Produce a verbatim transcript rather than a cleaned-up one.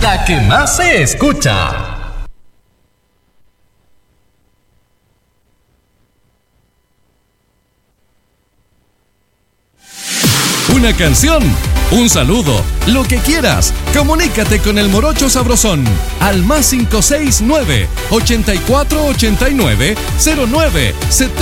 la que más se escucha. Una canción, un saludo, lo que quieras. Comunícate con el Morocho Sabrosón al más cinco seis nueve, ochenta y cuatro ochenta y nueve, cero nueve setenta.